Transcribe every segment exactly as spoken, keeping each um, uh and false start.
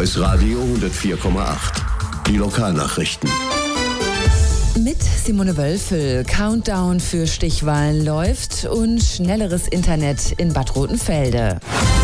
Voice Radio hundertvier Komma acht. Die Lokalnachrichten. Mit Simone Wölfel. Countdown für Stichwahlen läuft und schnelleres Internet in Bad Rotenfelde.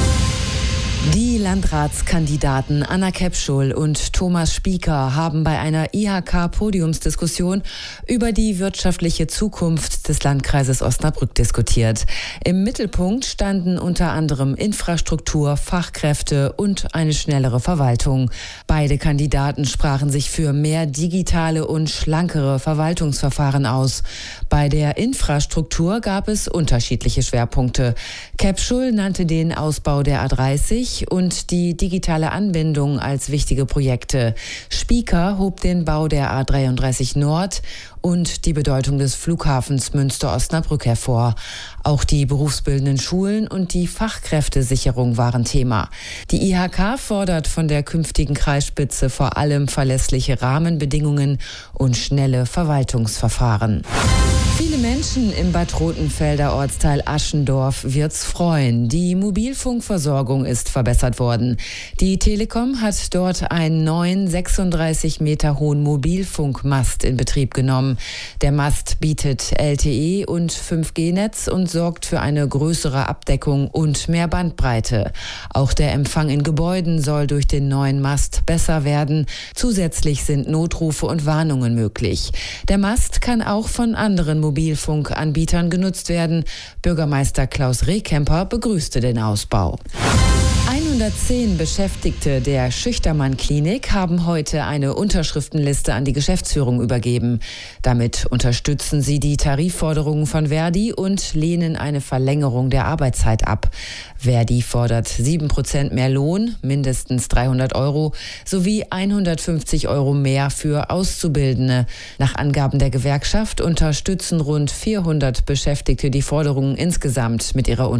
Die Landratskandidaten Anna Kepschul und Thomas Spieker haben bei einer I H K-Podiumsdiskussion über die wirtschaftliche Zukunft des Landkreises Osnabrück diskutiert. Im Mittelpunkt standen unter anderem Infrastruktur, Fachkräfte und eine schnellere Verwaltung. Beide Kandidaten sprachen sich für mehr digitale und schlankere Verwaltungsverfahren aus. Bei der Infrastruktur gab es unterschiedliche Schwerpunkte. Kepschul nannte den Ausbau der A dreißig und die digitale Anbindung als wichtige Projekte. Spieker hob den Bau der A dreiunddreißig Nord und die Bedeutung des Flughafens Münster-Osnabrück hervor. Auch die berufsbildenden Schulen und die Fachkräftesicherung waren Thema. Die I H K fordert von der künftigen Kreisspitze vor allem verlässliche Rahmenbedingungen und schnelle Verwaltungsverfahren. Viele Menschen im Bad Rotenfelder Ortsteil Aschendorf wird's freuen. Die Mobilfunkversorgung ist verbessert worden. Die Telekom hat dort einen neuen sechsunddreißig Meter hohen Mobilfunkmast in Betrieb genommen. Der Mast bietet L T E und fünf G Netz und sorgt für eine größere Abdeckung und mehr Bandbreite. Auch der Empfang in Gebäuden soll durch den neuen Mast besser werden. Zusätzlich sind Notrufe und Warnungen möglich. Der Mast kann auch von anderen Mobilfunkanbietern genutzt werden. Bürgermeister Klaus Rehkemper begrüßte den Ausbau. hundertzehn Beschäftigte der Schüchtermann-Klinik haben heute eine Unterschriftenliste an die Geschäftsführung übergeben. Damit unterstützen sie die Tarifforderungen von Verdi und lehnen eine Verlängerung der Arbeitszeit ab. Verdi fordert sieben Prozent mehr Lohn, mindestens dreihundert Euro, sowie hundertfünfzig Euro mehr für Auszubildende. Nach Angaben der Gewerkschaft unterstützen rund vierhundert Beschäftigte die Forderungen insgesamt mit ihrer Unterschrift.